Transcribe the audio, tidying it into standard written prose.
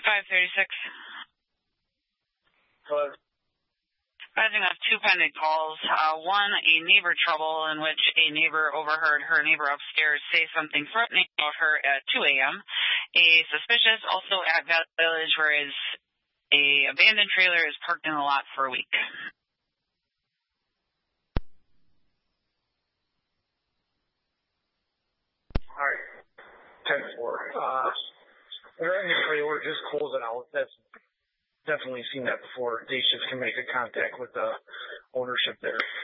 536. Hello. I think that's two pending calls. One, a neighbor trouble in which a neighbor overheard her neighbor upstairs say something threatening about her at 2 a.m. A suspicious also at Valley Village, where a abandoned trailer is parked in the lot for a week. All right. 10-4. They're in the trailer, just close it out. That's definitely seen that before. Day shift can make a contact with the ownership there.